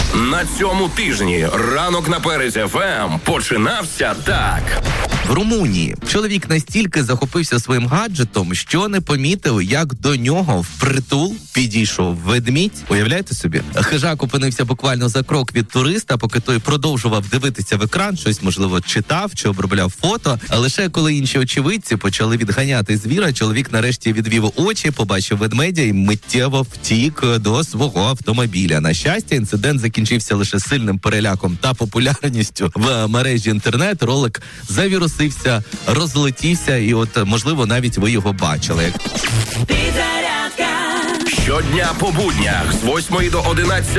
На цьому тижні ранок на Перезі ФМ починався так. В Румунії чоловік настільки захопився своїм гаджетом, що не помітив, як до нього впритул підійшов ведмідь. Уявляєте собі? Хижак опинився буквально за крок від туриста, поки той продовжував дивитися в екран, щось, можливо, читав чи обробляв фото. А лише коли інші очевидці почали відганяти звіра, чоловік нарешті відвів очі, побачив ведмедя і миттєво втік до свого автомобіля. На щастя, інцидент закінчився лише сильним переляком та популярністю в мережі інтернет. Ролик завірусився, розлетівся, і можливо, навіть ви його бачили. Щодня по буднях з 8 до 11